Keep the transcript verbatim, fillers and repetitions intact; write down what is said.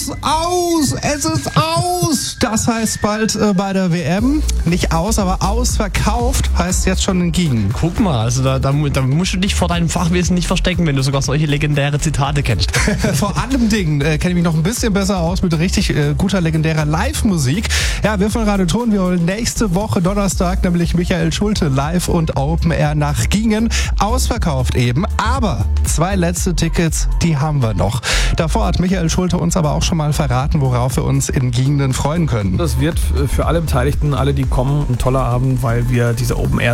aus, aus, es ist aus. Das heißt bald äh, bei der W M, nicht aus, aber ausverkauft, heißt jetzt schon in Giegen. Guck mal, also da, da, da musst du dich vor deinem Fachwissen nicht verstecken, wenn du sogar solche legendäre Zitate kennst. Vor allem Dingen äh, kenne ich mich noch ein bisschen besser aus mit richtig äh, guter, legendärer Live-Musik. Ja, wir von Radio Ton, wir holen nächste Woche Donnerstag nämlich Michael Schulte live und Open Air nach Giengen. Ausverkauft eben, aber zwei letzte Tickets, die haben wir noch. Davor hat Michael Schulte uns aber auch schon mal verraten, worauf wir uns in Giengen freuen können. Das wird für alle Beteiligten, alle, die kommen, ein toller Abend, weil wir diese Open Air